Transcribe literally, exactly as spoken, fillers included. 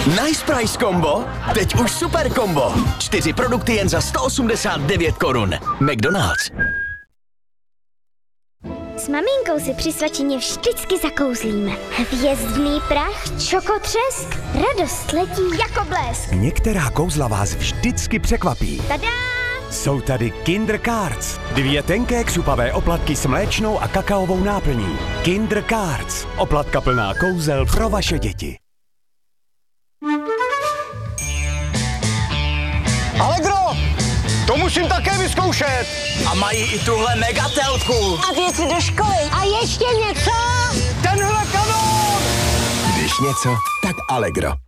Nice Price Combo? Teď už super kombo. Čtyři produkty jen za sto osmdesát devět korun. McDonald's. S maminkou si při svačině vždycky zakouzlíme. Hvězdný prach, čokotřesk, radost letí jako blesk. Některá kouzla vás vždycky překvapí. Tada! Jsou tady Kinder Cards. Dvě tenké křupavé oplatky s mléčnou a kakaovou náplní. Kinder Cards. Oplatka plná kouzel pro vaše děti. Allegro! To musím také vyzkoušet! A mají i tuhle megatelku. A věci do školy. A ještě něco? Tenhle kanón! Když něco, tak Allegro.